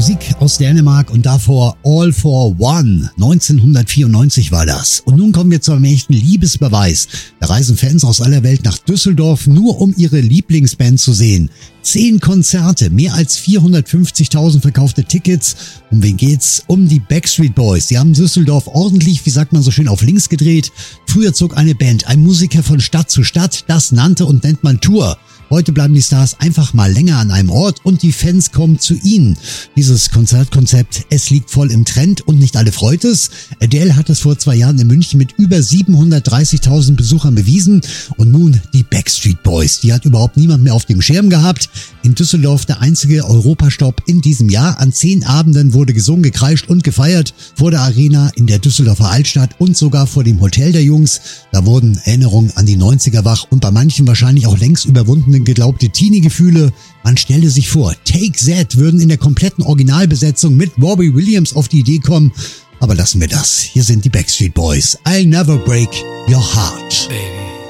Musik aus Dänemark und davor All for One. 1994 war das. Und nun kommen wir zu einem echten Liebesbeweis. Da reisen Fans aus aller Welt nach Düsseldorf, nur um ihre Lieblingsband zu sehen. 10 Konzerte, mehr als 450.000 verkaufte Tickets. Um wen geht's? Um die Backstreet Boys. Die haben Düsseldorf ordentlich, wie sagt man so schön, auf links gedreht. Früher zog eine Band, ein Musiker von Stadt zu Stadt. Das nannte und nennt man Tour. Heute bleiben die Stars einfach mal länger an einem Ort und die Fans kommen zu ihnen. Dieses Konzertkonzept, es liegt voll im Trend und nicht alle freut es. Adele hat es vor 2 Jahren in München mit über 730.000 Besuchern bewiesen. Und nun die Backstreet Boys. Die hat überhaupt niemand mehr auf dem Schirm gehabt. In Düsseldorf der einzige Europastopp in diesem Jahr. An 10 Abenden wurde gesungen, gekreischt und gefeiert. Vor der Arena, in der Düsseldorfer Altstadt und sogar vor dem Hotel der Jungs. Da wurden Erinnerungen an die 90er wach und bei manchen wahrscheinlich auch längst überwundene geglaubte Teenie-Gefühle. Man stelle sich vor, Take That würden in der kompletten Originalbesetzung mit Robbie Williams auf die Idee kommen. Aber lassen wir das. Hier sind die Backstreet Boys. I'll never break your heart. Baby.